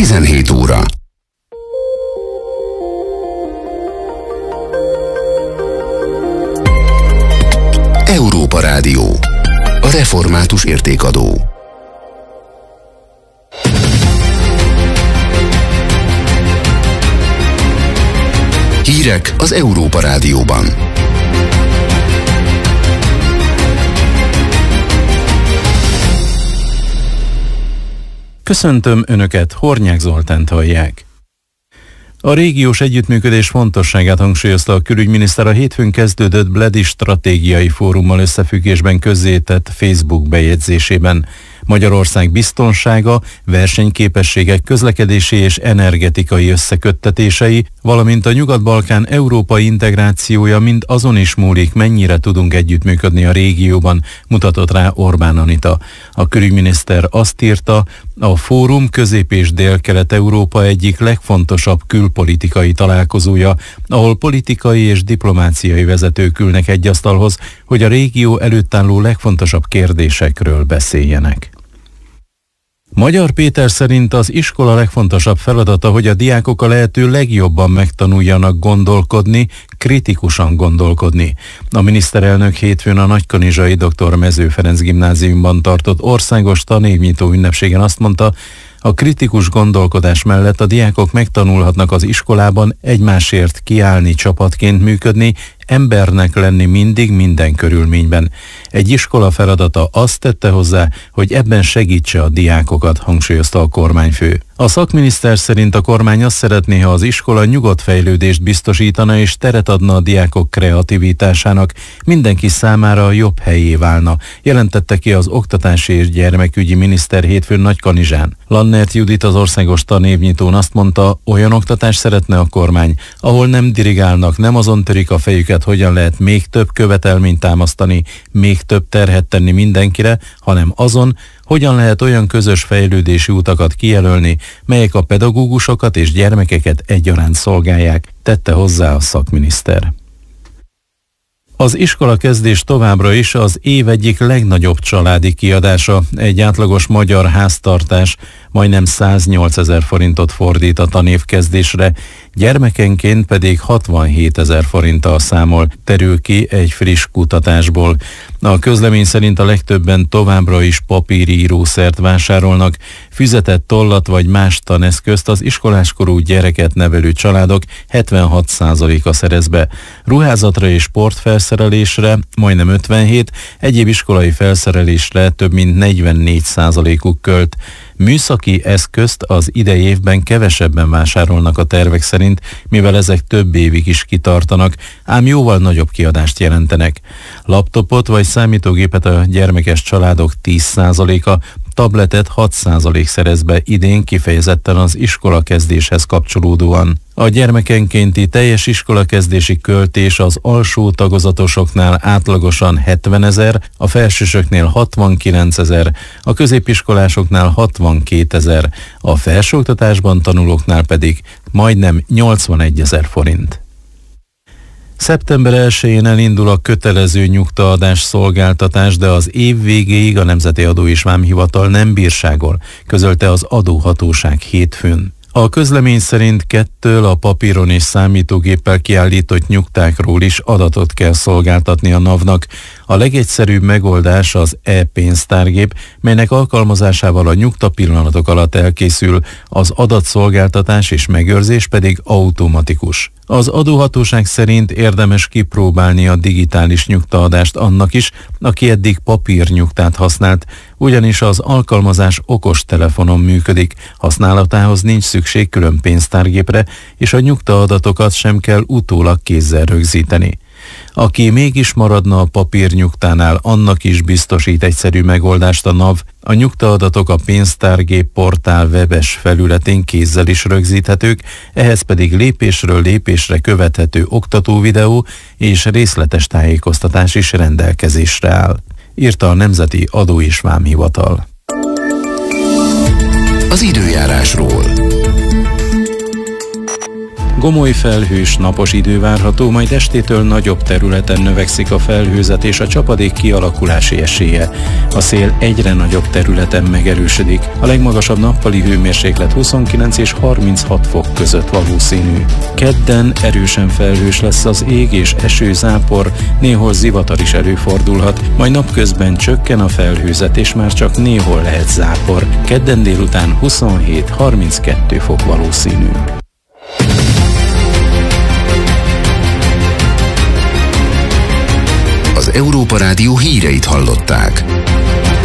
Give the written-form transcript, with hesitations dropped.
17 óra. Európa Rádió. A református értékadó. Hírek az Európa Rádióban. Köszöntöm Önöket, Hornyák Zoltánt hallják. A régiós együttműködés fontosságát hangsúlyozta a külügyminiszter a hétfőn kezdődött Bledi stratégiai fórummal összefüggésben közzétett Facebook bejegyzésében. Magyarország biztonsága, versenyképességek, közlekedési és energetikai összeköttetései, valamint a Nyugat-Balkán európai integrációja mind azon is múlik, mennyire tudunk együttműködni a régióban, mutatott rá Orbán Anita. A külügyminiszter azt írta, a fórum Közép- és Dél-Kelet-Európa egyik legfontosabb külpolitikai találkozója, ahol politikai és diplomáciai vezetők ülnek egy asztalhoz, hogy a régió előtt álló legfontosabb kérdésekről beszéljenek. Magyar Péter szerint az iskola legfontosabb feladata, hogy a diákok a lehető legjobban megtanuljanak gondolkodni, kritikusan gondolkodni. A miniszterelnök hétfőn a Nagykanizsai Dr. Mező Ferenc gimnáziumban tartott országos tanévnyitó ünnepségen azt mondta, a kritikus gondolkodás mellett a diákok megtanulhatnak az iskolában egymásért kiállni, csapatként működni, embernek lenni mindig, minden körülményben. Egy iskola feladata azt tette hozzá, hogy ebben segítse a diákokat, hangsúlyozta a kormányfő. A szakminiszter szerint a kormány azt szeretné, ha az iskola nyugodt fejlődést biztosítana és teret adna a diákok kreativitásának, mindenki számára jobb helyé válna, jelentette ki az oktatási és gyermekügyi miniszter hétfőn Nagykanizsán. Lannert Judit az országos tanévnyitón azt mondta, olyan oktatást szeretne a kormány, ahol nem dirigálnak, nem azon törik a fejüket, hogyan lehet még több követelményt támasztani, még több terhet tenni mindenkire, hanem azon, hogyan lehet olyan közös fejlődési utakat kijelölni, melyek a pedagógusokat és gyermekeket egyaránt szolgálják, tette hozzá a szakminiszter. Az iskolakezdés továbbra is az év egyik legnagyobb családi kiadása. Egy átlagos magyar háztartás majdnem 108 000 forintot fordít a tanévkezdésre, gyermekenként pedig 67 000 forinttal számol, terül ki egy friss kutatásból. A közlemény szerint a legtöbben továbbra is papírírószert vásárolnak, füzetet, tollat vagy más taneszközt az iskoláskorú gyereket nevelő családok 76%-a szerez be. Ruházatra és sportfelszerelésre majdnem 57, egyéb iskolai felszerelésre több mint 44%-uk költ. Műszaki eszközt az idei évben kevesebben vásárolnak a tervek szerint, mivel ezek több évig is kitartanak, ám jóval nagyobb kiadást jelentenek. Laptopot vagy számítógépet a gyermekes családok 10%-a, tabletet 6% szerez be idén kifejezetten az iskolakezdéshez kapcsolódóan. A gyermekenkénti teljes iskolakezdési költés az alsó tagozatosoknál átlagosan 70 000, a felsősöknél 69 000, a középiskolásoknál 62 000, a felsőoktatásban tanulóknál pedig majdnem 81 000 forint. Szeptember 1-én elindul a kötelező nyugtaadás szolgáltatás, de az év végéig a Nemzeti Adó és Vámhivatal nem bírságol, közölte az adóhatóság hétfőn. A közlemény szerint 2 a papíron és számítógéppel kiállított nyugtákról is adatot kell szolgáltatni a NAV-nak. A legegyszerűbb megoldás az e-pénztárgép, melynek alkalmazásával a nyugta pillanatok alatt elkészül, az adatszolgáltatás és megőrzés pedig automatikus. Az adóhatóság szerint érdemes kipróbálni a digitális nyugtaadást annak is, aki eddig papírnyugtát használt, ugyanis az alkalmazás okostelefonon működik, használatához nincs szükség külön pénztárgépre, és a nyugtaadatokat sem kell utólag kézzel rögzíteni. Aki mégis maradna a papírnyugtánál, annak is biztosít egyszerű megoldást a NAV. A nyugtaadatok a pénztárgép portál webes felületén kézzel is rögzíthetők, ehhez pedig lépésről lépésre követhető oktatóvideó és részletes tájékoztatás is rendelkezésre áll, írta a Nemzeti Adó és Vámhivatal. Az időjárásról. Gomoly felhős, napos idő várható, majd estétől nagyobb területen növekszik a felhőzet és a csapadék kialakulási esélye. A szél egyre nagyobb területen megerősödik. A legmagasabb nappali hőmérséklet 29 és 36 fok között valószínű. Kedden erősen felhős lesz az ég és eső, zápor, néhol zivatar is előfordulhat, majd napközben csökken a felhőzet és már csak néhol lehet zápor. Kedden délután 27-32 fok valószínű. Az Európa Rádió híreit hallották.